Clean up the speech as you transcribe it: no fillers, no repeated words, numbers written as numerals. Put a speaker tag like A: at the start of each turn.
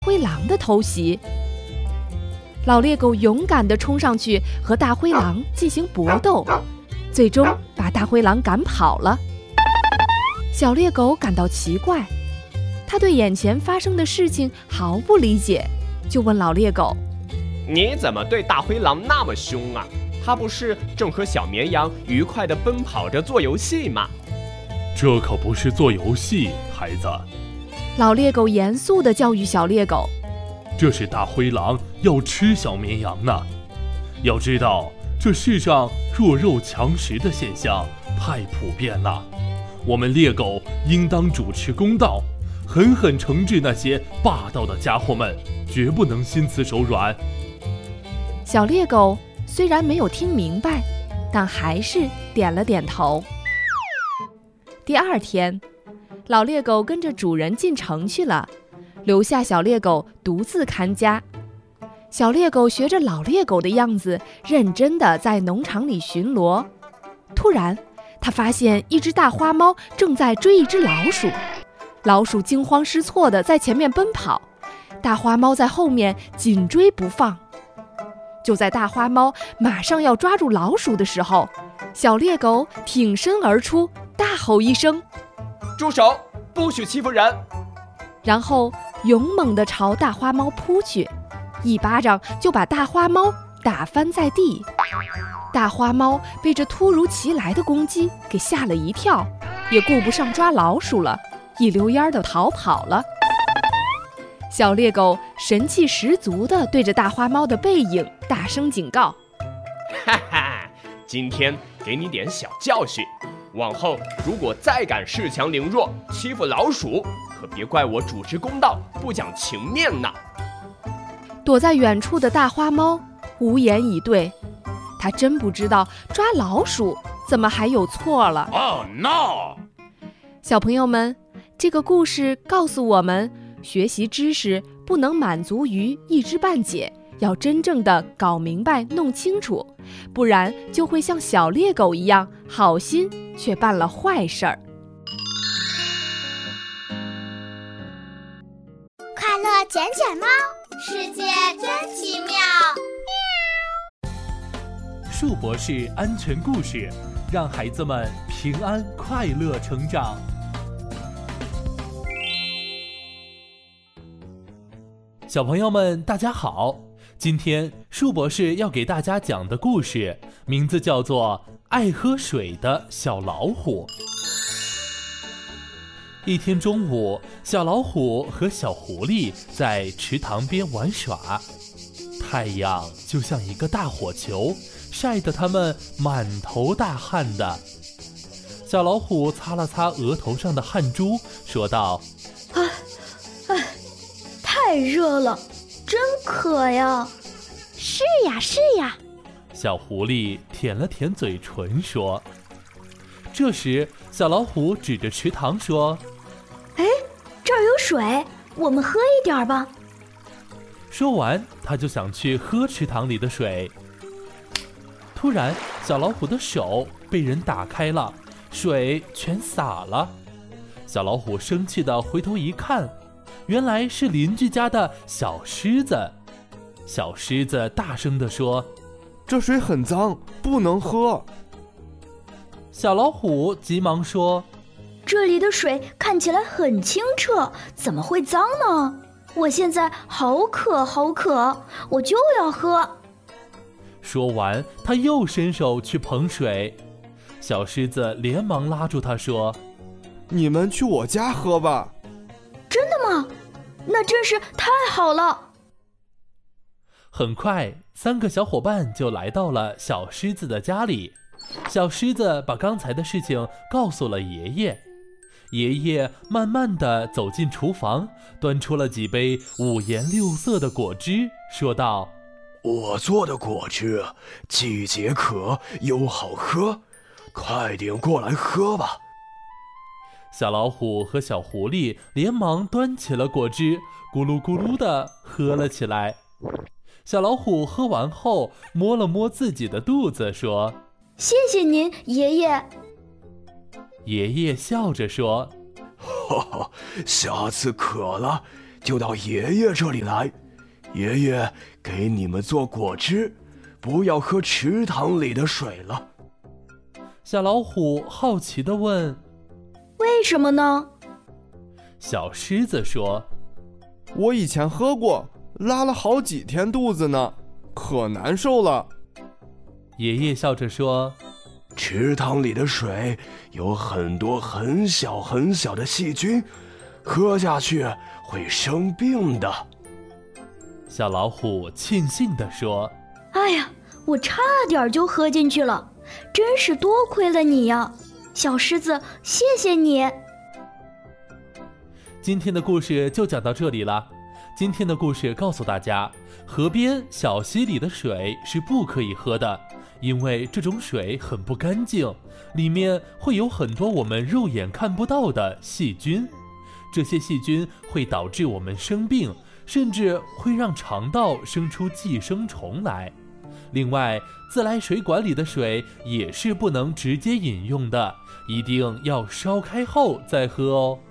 A: 灰狼的偷袭。老猎狗勇敢地冲上去和大灰狼进行搏斗，最终把大灰狼赶跑了。小猎狗感到奇怪，他对眼前发生的事情毫不理解，就问老猎狗：
B: 你怎么对大灰狼那么凶啊？他不是正和小绵羊愉快地奔跑着做游戏吗？
C: 这可不是做游戏，孩子。
A: 老猎狗严肃地教育小猎狗：
C: 这是大灰狼要吃小绵羊呢。要知道，这世上弱肉强食的现象太普遍了。我们猎狗应当主持公道，狠狠惩治那些霸道的家伙们，绝不能心慈手软。
A: 小猎狗虽然没有听明白，但还是点了点头。第二天，老猎狗跟着主人进城去了，留下小猎狗独自看家。小猎狗学着老猎狗的样子，认真地在农场里巡逻。突然，他发现一只大花猫正在追一只老鼠，老鼠惊慌失措地在前面奔跑，大花猫在后面紧追不放。就在大花猫马上要抓住老鼠的时候，小猎狗挺身而出，大吼一声：
B: 住手，不许欺负人！
A: 然后勇猛地朝大花猫扑去，一巴掌就把大花猫打翻在地。大花猫被这突如其来的攻击给吓了一跳，也顾不上抓老鼠了，一溜烟地逃跑了。小猎狗神气十足地对着大花猫的背影大声警告：
B: 哈哈，今天给你点小教训，往后如果再敢恃强凌弱，欺负老鼠，可别怪我主持公道，不讲情面呢。
A: 躲在远处的大花猫无言以对，他真不知道抓老鼠怎么还有错了。
C: Oh no！
A: 小朋友们，这个故事告诉我们，学习知识不能满足于一知半解，要真正的搞明白弄清楚，不然就会像小猎狗一样，好心却办了坏事儿。
D: 快乐卷卷猫，世界真奇妙。
C: 树博士安全故事，让孩子们平安快乐成长。小朋友们，大家好！今天树博士要给大家讲的故事，名字叫做《爱喝水的小老虎》。一天中午，小老虎和小狐狸在池塘边玩耍，太阳就像一个大火球，晒得他们满头大汗的。小老虎擦了擦额头上的汗珠，说道：
E: 太热了，真渴呀！
D: 是呀，是呀。
C: 小狐狸舔了舔嘴唇说。这时，小老虎指着池塘说：
E: 哎，这儿有水，我们喝一点吧。
C: 说完，他就想去喝池塘里的水。突然，小老虎的手被人打开了，水全洒了。小老虎生气地回头一看，原来是邻居家的小狮子。小狮子大声地说：
F: 这水很脏，不能喝。
C: 小老虎急忙说：
E: 这里的水看起来很清澈，怎么会脏呢？我现在好渴好渴，我就要喝。
C: 说完，他又伸手去捧水。小狮子连忙拉住他说：
F: 你们去我家喝吧。
E: 真的吗？那真是太好了。
C: 很快，3个小伙伴就来到了小狮子的家里。小狮子把刚才的事情告诉了爷爷。爷爷慢慢地走进厨房，端出了几杯5颜6色的果汁，说道：
G: 我做的果汁既解渴又好喝，快点过来喝吧。
C: 小老虎和小狐狸连忙端起了果汁，咕噜咕噜地喝了起来。小老虎喝完后，摸了摸自己的肚子，说：
E: 谢谢您，爷爷。
C: 爷爷笑着说：
G: 哈哈，下次渴了， 就到爷爷这里来，爷爷给你们做果汁，不要喝池塘里的水了。
C: 小老虎好奇地问：
E: 为什么呢？
C: 小狮子说：
F: 我以前喝过，拉了好几天肚子呢，可难受了。
C: 爷爷笑着说：
G: 池塘里的水有很多很小很小的细菌，喝下去会生病的。
C: 小老虎庆幸地说：
E: 哎呀，我差点就喝进去了，真是多亏了你呀，小狮子，谢谢你。
C: 今天的故事就讲到这里了。今天的故事告诉大家，河边小溪里的水是不可以喝的，因为这种水很不干净，里面会有很多我们肉眼看不到的细菌。这些细菌会导致我们生病，甚至会让肠道生出寄生虫来。另外，自来水管里的水也是不能直接饮用的，一定要烧开后再喝哦。